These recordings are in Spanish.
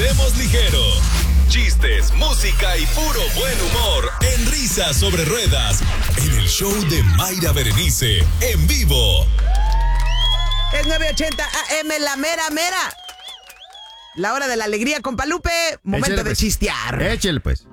hacemos ligero. Chistes, música y puro buen humor en Risas sobre Ruedas. En el show de Mayra Berenice, en vivo. Es 9:80 AM, la mera mera. La hora de la alegría, compa Lupe. Momento Échale, de pues. chistear. Échale, pues.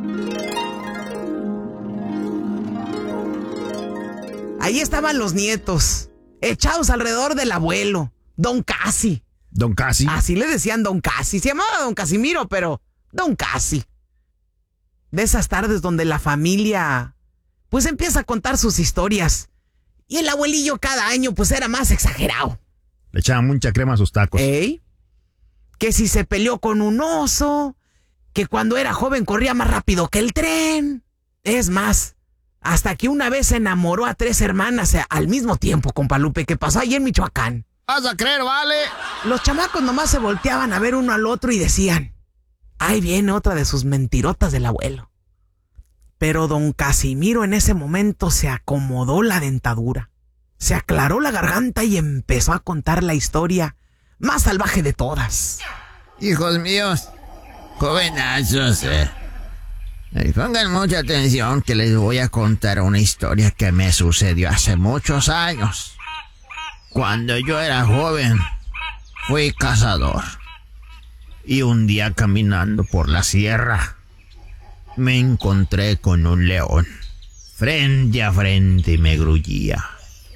Ahí estaban los nietos, echados alrededor del abuelo, Don Casi. Don Casi. Así le decían Don Casi. Se llamaba Don Casimiro, pero Don Casi. De esas tardes donde la familia, pues empieza a contar sus historias. Y el abuelillo cada año, pues era más exagerado. Le echaban mucha crema a sus tacos. ¿Eh? Que si se peleó con un oso, que cuando era joven corría más rápido que el tren. Es más, hasta que una vez se enamoró a 3 hermanas al mismo tiempo, compa Lupe, que pasó allí en Michoacán. ¿Vas a creer, vale? Los chamacos nomás se volteaban a ver uno al otro y decían, ahí viene otra de sus mentirotas del abuelo. Pero don Casimiro en ese momento se acomodó la dentadura, se aclaró la garganta y empezó a contar la historia más salvaje de todas. Hijos míos, jovenazos, pongan mucha atención que les voy a contar una historia que me sucedió hace muchos años. Cuando yo era joven, fui cazador. Y un día caminando por la sierra, me encontré con un león. Frente a frente y me gruñía.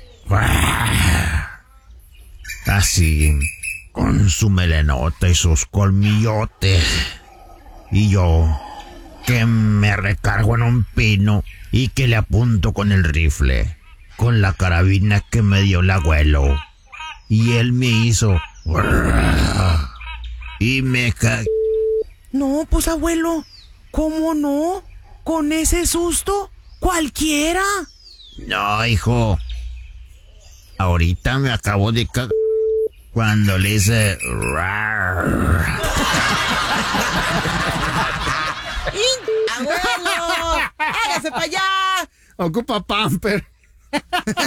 Así, con su melenota y sus colmillotes. Y yo, que me recargo en un pino y que le apunto con el rifle, con la carabina que me dio el abuelo. Y él me hizo... Y me cagué. No, pues abuelo, ¿cómo no? ¿Con ese susto? ¡Cualquiera! No, hijo. Ahorita me acabo de cagar cuando le hice... ¡Abuelo! ¡Hágase para allá! Ocupa pamper.